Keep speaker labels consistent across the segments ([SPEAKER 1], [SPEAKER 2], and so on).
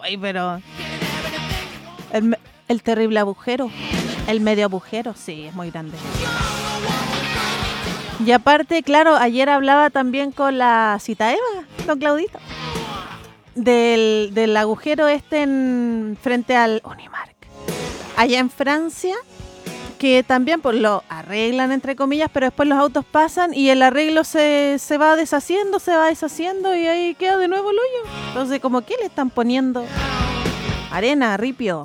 [SPEAKER 1] Ay, pero... El terrible agujero. El medio agujero, sí, es muy grande. Y aparte, claro, ayer hablaba también con la Cita Eva, don Claudito, del agujero frente al Unimark, allá en Francia, que también pues lo arreglan entre comillas, pero después los autos pasan y el arreglo se va deshaciendo y ahí queda de nuevo el hoyo. Entonces, ¿como qué le están poniendo? Arena, ripio.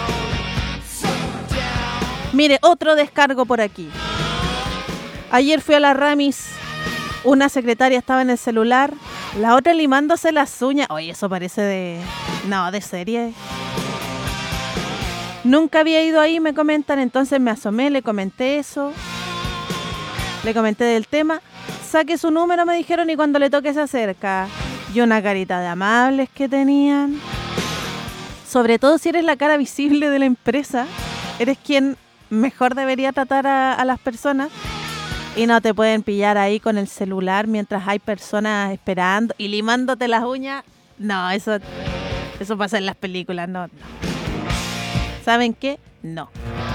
[SPEAKER 1] Mire, otro descargo por aquí. Ayer fui a la Ramis, una secretaria estaba en el celular, la otra limándose las uñas. Oye, eso parece de serie. Nunca había ido ahí, me comentan, entonces me asomé, le comenté eso. Le comenté del tema. Saque su número, me dijeron, y cuando le toque se acerca. Y una carita de amables que tenían. Sobre todo si eres la cara visible de la empresa, eres quien mejor debería tratar a las personas. Y no te pueden pillar ahí con el celular mientras hay personas esperando y limándote las uñas. No, eso pasa en las películas, no. ¿Saben qué? No.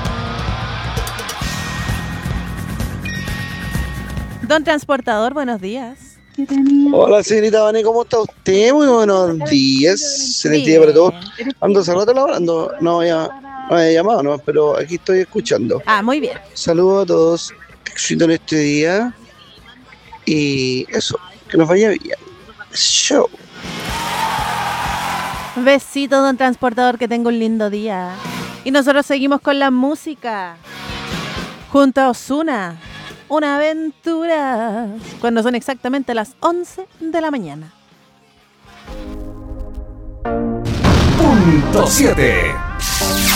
[SPEAKER 1] Don Transportador, buenos días.
[SPEAKER 2] Hola, señorita Vane, ¿cómo está usted? Muy buenos días. Excelente día para todos. Ando hace rato laborando, no había llamado, ¿no? Pero aquí estoy escuchando.
[SPEAKER 1] Ah, muy bien.
[SPEAKER 2] Saludos a todos. Éxito en este día. Y eso, que nos vaya bien. Show.
[SPEAKER 1] Besito, don Transportador, que tenga un lindo día. Y nosotros seguimos con la música. Junto a Ozuna, una aventura. Cuando son exactamente las 11 de la mañana.
[SPEAKER 3] Punto 7.